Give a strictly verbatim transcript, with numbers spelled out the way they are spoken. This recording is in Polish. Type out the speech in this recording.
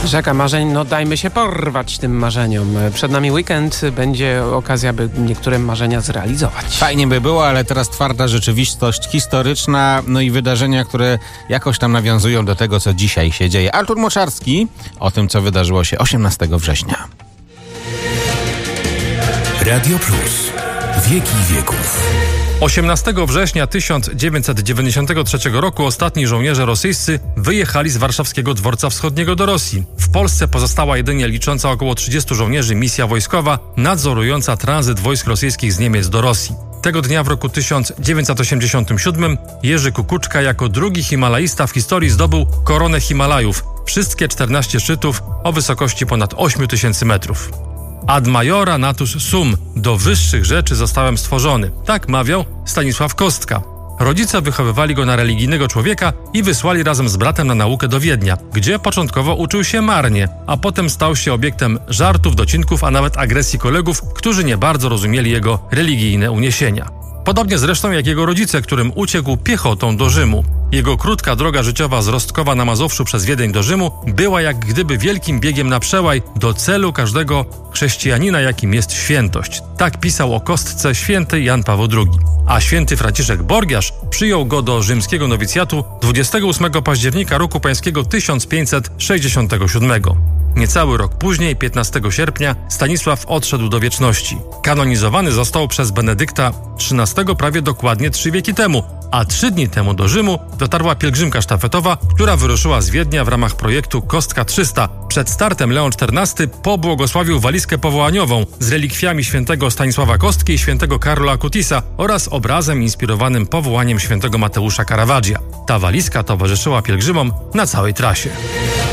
Rzeka marzeń, no dajmy się porwać tym marzeniom. Przed nami weekend, będzie okazja, by niektóre marzenia zrealizować. Fajnie by było, ale teraz twarda rzeczywistość historyczna, no i wydarzenia, które jakoś tam nawiązują do tego, co dzisiaj się dzieje. Artur Moczarski o tym, co wydarzyło się osiemnastego września. Radio Plus. Wieki wieków. osiemnastego września tysiąc dziewięćset dziewięćdziesiątego trzeciego roku ostatni żołnierze rosyjscy wyjechali z warszawskiego dworca wschodniego do Rosji. W Polsce pozostała jedynie licząca około trzydziestu żołnierzy misja wojskowa nadzorująca tranzyt wojsk rosyjskich z Niemiec do Rosji. Tego dnia w roku tysiąc dziewięćset osiemdziesiątym siódmym Jerzy Kukuczka jako drugi himalaista w historii zdobył koronę Himalajów, wszystkie czternaście szczytów o wysokości ponad ośmiu tysięcy metrów. Ad majora natus sum, do wyższych rzeczy zostałem stworzony. Tak mawiał Stanisław Kostka. Rodzice wychowywali go na religijnego człowieka i wysłali razem z bratem na naukę do Wiednia, gdzie początkowo uczył się marnie, a potem stał się obiektem żartów, docinków, a nawet agresji kolegów, którzy nie bardzo rozumieli jego religijne uniesienia. Podobnie zresztą jak jego rodzice, którym uciekł piechotą do Rzymu. Jego krótka droga życiowa z Rostkowa na Mazowszu przez Wiedeń do Rzymu była jak gdyby wielkim biegiem na przełaj do celu każdego chrześcijanina, jakim jest świętość. Tak pisał o Kostce święty Jan Paweł drugi. A święty Franciszek Borgiarz przyjął go do rzymskiego nowicjatu dwudziestego ósmego października roku pańskiego tysiąc pięćset sześćdziesiątego siódmego. Niecały rok później, piętnastego sierpnia, Stanisław odszedł do wieczności. Kanonizowany został przez Benedykta trzynastego prawie dokładnie trzy wieki temu, a trzy dni temu do Rzymu dotarła pielgrzymka sztafetowa, która wyruszyła z Wiednia w ramach projektu Kostka trzysta. Przed startem Leon czternasty pobłogosławił walizkę powołaniową z relikwiami świętego Stanisława Kostki i świętego Karola Akutisa oraz obrazem inspirowanym powołaniem świętego Mateusza Caravaggia. Ta walizka towarzyszyła pielgrzymom na całej trasie.